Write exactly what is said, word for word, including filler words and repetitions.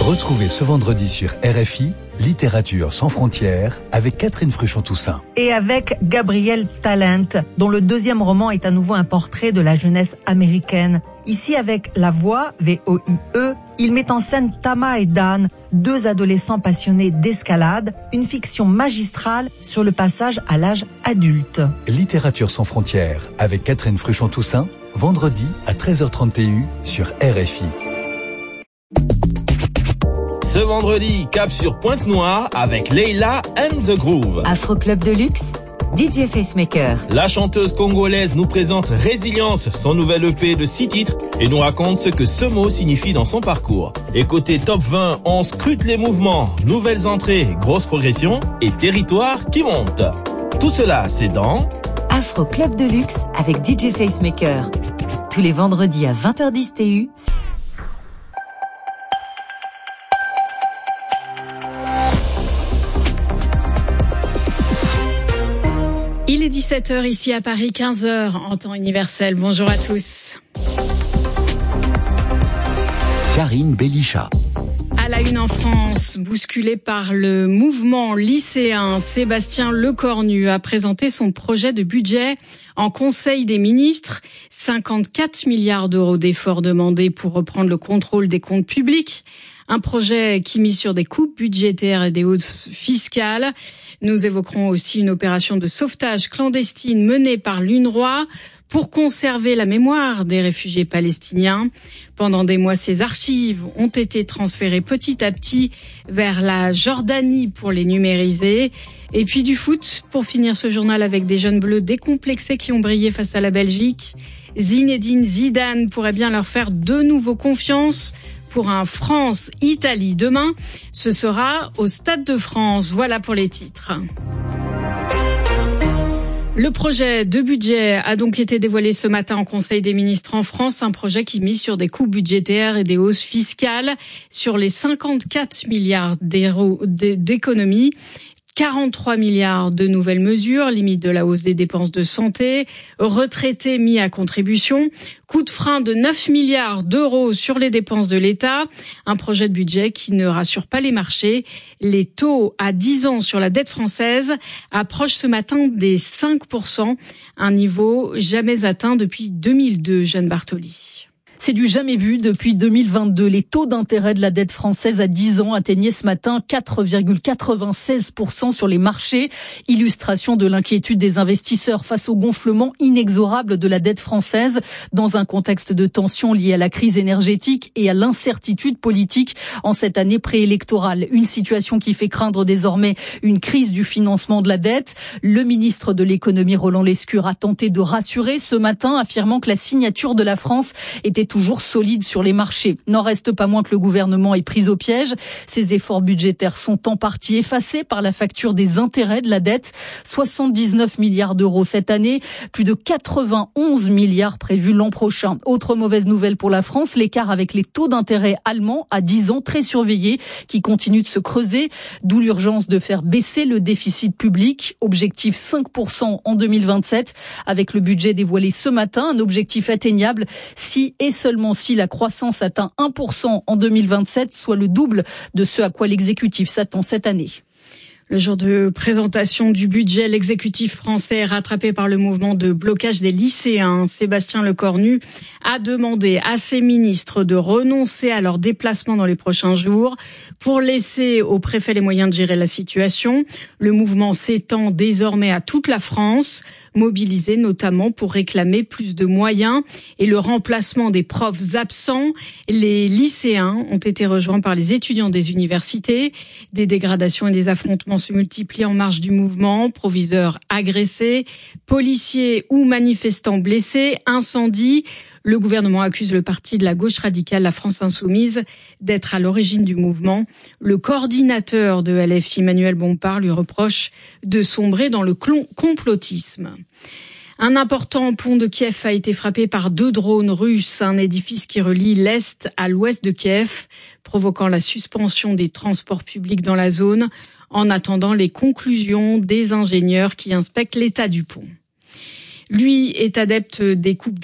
Retrouvez ce vendredi sur R F I, Littérature sans frontières, avec Catherine Fruchon-Toussaint. Et avec Gabriel Talent, dont le deuxième roman est à nouveau un portrait de la jeunesse américaine. Ici, avec La Voix, V O I E, il met en scène Tama et Dan, deux adolescents passionnés d'escalade, une fiction magistrale sur le passage à l'âge adulte. Littérature sans frontières, avec Catherine Fruchon-Toussaint, vendredi à treize heures trente sur R F I. Ce vendredi, cap sur Pointe-Noire avec Leila and the Groove. Afro Club de luxe, D J Facemaker. La chanteuse congolaise nous présente Résilience, son nouvel E P de six titres, et nous raconte ce que ce mot signifie dans son parcours. Et côté top vingt, on scrute les mouvements, nouvelles entrées, grosses progressions et territoires qui montent. Tout cela, c'est dans Afro Club de luxe avec D J Facemaker. Tous les vendredis à vingt heures dix T U. Il est dix-sept heures ici à Paris, quinze heures en temps universel. Bonjour à tous. Karine Bélichat. À la une en France, bousculé par le mouvement lycéen, Sébastien Lecornu a présenté son projet de budget en Conseil des ministres. cinquante-quatre milliards d'euros d'efforts demandés pour reprendre le contrôle des comptes publics. Un projet qui mise sur des coupes budgétaires et des hausses fiscales. Nous évoquerons aussi une opération de sauvetage clandestine menée par l'UNRWA pour conserver la mémoire des réfugiés palestiniens. Pendant des mois, ces archives ont été transférées petit à petit vers la Jordanie pour les numériser. Et puis du foot, pour finir ce journal avec des jeunes bleus décomplexés qui ont brillé face à la Belgique. Zinedine Zidane pourrait bien leur faire de nouveau confiance pour un France-Italie demain. Ce sera au Stade de France. Voilà pour les titres. Le projet de budget a donc été dévoilé ce matin en Conseil des ministres en France, un projet qui mise sur des coupes budgétaires et des hausses fiscales sur les cinquante-quatre milliards d'euros d'économies. quarante-trois milliards de nouvelles mesures, limite de la hausse des dépenses de santé, retraités mis à contribution, coup de frein de neuf milliards d'euros sur les dépenses de l'État, un projet de budget qui ne rassure pas les marchés. Les taux à dix ans sur la dette française approchent ce matin des cinq pour cent, un niveau jamais atteint depuis deux mille deux, Jeanne Bartoli. C'est du jamais vu depuis deux mille vingt-deux. Les taux d'intérêt de la dette française à dix ans atteignaient ce matin quatre virgule quatre-vingt-seize pour cent sur les marchés. Illustration de l'inquiétude des investisseurs face au gonflement inexorable de la dette française dans un contexte de tension lié à la crise énergétique et à l'incertitude politique en cette année préélectorale. Une situation qui fait craindre désormais une crise du financement de la dette. Le ministre de l'économie Roland Lescure a tenté de rassurer ce matin, affirmant que la signature de la France était toujours solide sur les marchés. N'en reste pas moins que le gouvernement est pris au piège. Ses efforts budgétaires sont en partie effacés par la facture des intérêts de la dette. soixante-dix-neuf milliards d'euros cette année, plus de quatre-vingt-onze milliards prévus l'an prochain. Autre mauvaise nouvelle pour la France, l'écart avec les taux d'intérêt allemands à dix ans très surveillés qui continuent de se creuser, d'où l'urgence de faire baisser le déficit public. Objectif cinq pour cent en deux mille vingt-sept, avec le budget dévoilé ce matin, un objectif atteignable si et seulement si la croissance atteint un pour cent en deux mille vingt-sept, soit le double de ce à quoi l'exécutif s'attend cette année. Le jour de présentation du budget, l'exécutif français, rattrapé par le mouvement de blocage des lycéens, Sébastien Lecornu, a demandé à ses ministres de renoncer à leurs déplacements dans les prochains jours pour laisser aux préfets les moyens de gérer la situation. Le mouvement s'étend désormais à toute la France, mobilisé notamment pour réclamer plus de moyens et le remplacement des profs absents. Les lycéens ont été rejoints par les étudiants des universités. Des dégradations et des affrontements se multiplient en marge du mouvement. Proviseurs agressés, policiers ou manifestants blessés, incendies. Le gouvernement accuse le parti de la gauche radicale, la France Insoumise, d'être à l'origine du mouvement. Le coordinateur de L F I, Manuel Bompard, lui reproche de sombrer dans le complotisme. Un important pont de Kiev a été frappé par deux drones russes, un édifice qui relie l'est à l'ouest de Kiev, provoquant la suspension des transports publics dans la zone, en attendant les conclusions des ingénieurs qui inspectent l'état du pont. Lui est adepte des coupes